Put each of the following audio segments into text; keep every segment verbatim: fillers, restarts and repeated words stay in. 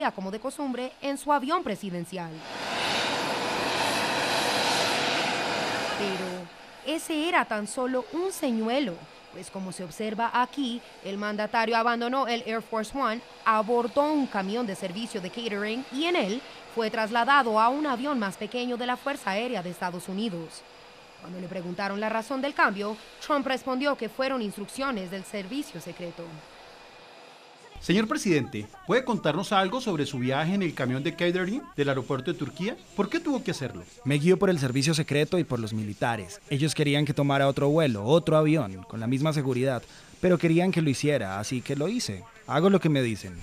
como de costumbre en su avión presidencial. Pero ese era tan solo un señuelo, pues como se observa aquí, el mandatario abandonó el Air Force One, abordó un camión de servicio de catering y en él fue trasladado a un avión más pequeño de la Fuerza Aérea de Estados Unidos. Cuando le preguntaron la razón del cambio, Trump respondió que fueron instrucciones del servicio secreto. Señor presidente, ¿puede contarnos algo sobre su viaje en el camión de catering del aeropuerto de Turquía? ¿Por qué tuvo que hacerlo? Me guío por el servicio secreto y por los militares. Ellos querían que tomara otro vuelo, otro avión, con la misma seguridad, pero querían que lo hiciera, así que lo hice. Hago lo que me dicen.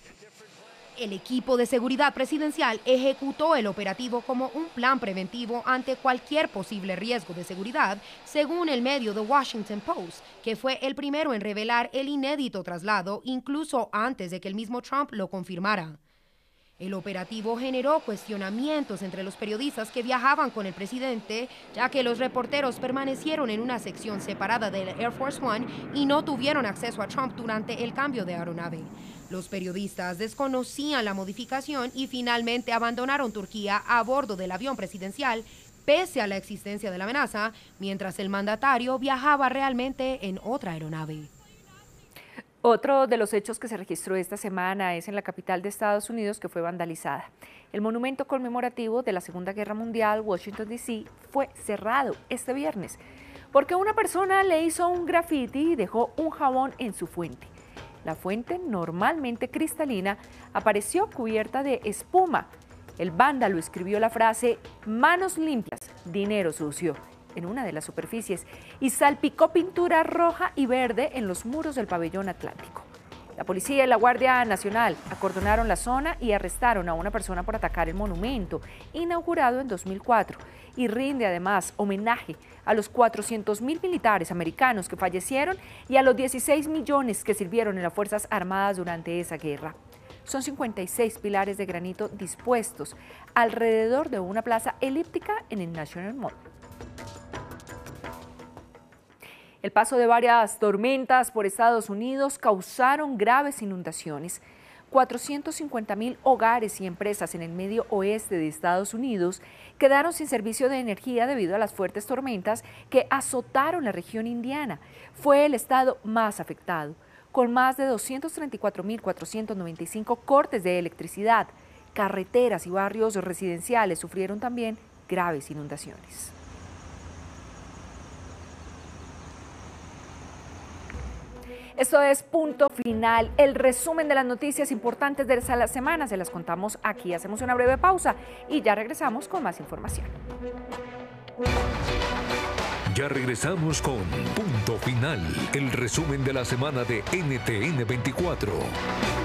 El equipo de seguridad presidencial ejecutó el operativo como un plan preventivo ante cualquier posible riesgo de seguridad, según el medio The Washington Post, que fue el primero en revelar el inédito traslado, incluso antes de que el mismo Trump lo confirmara. El operativo generó cuestionamientos entre los periodistas que viajaban con el presidente, ya que los reporteros permanecieron en una sección separada del Air Force One y no tuvieron acceso a Trump durante el cambio de aeronave. Los periodistas desconocían la modificación y finalmente abandonaron Turquía a bordo del avión presidencial, pese a la existencia de la amenaza, mientras el mandatario viajaba realmente en otra aeronave. Otro de los hechos que se registró esta semana es en la capital de Estados Unidos, que fue vandalizada. El monumento conmemorativo de la Segunda Guerra Mundial, Washington, D C, fue cerrado este viernes porque una persona le hizo un graffiti y dejó un jabón en su fuente. La fuente, normalmente cristalina, apareció cubierta de espuma. El vándalo escribió la frase "manos limpias, dinero sucio" en una de las superficies y salpicó pintura roja y verde en los muros del pabellón atlántico. La policía y la Guardia Nacional acordonaron la zona y arrestaron a una persona por atacar el monumento, inaugurado en dos mil cuatro, y rinde además homenaje a los cuatrocientos mil militares americanos que fallecieron y a los dieciséis millones que sirvieron en las Fuerzas Armadas durante esa guerra. Son cincuenta y seis pilares de granito dispuestos alrededor de una plaza elíptica en el National Mall. El paso de varias tormentas por Estados Unidos causaron graves inundaciones. cuatrocientos cincuenta mil hogares y empresas en el medio oeste de Estados Unidos quedaron sin servicio de energía debido a las fuertes tormentas que azotaron la región indiana. Fue el estado más afectado, con más de doscientos treinta y cuatro mil cuatrocientos noventa y cinco cortes de electricidad. Carreteras y barrios residenciales sufrieron también graves inundaciones. Esto es Punto Final, el resumen de las noticias importantes de la semana. Se las contamos aquí. Hacemos una breve pausa y ya regresamos con más información. Ya regresamos con Punto Final, el resumen de la semana de N T N veinticuatro.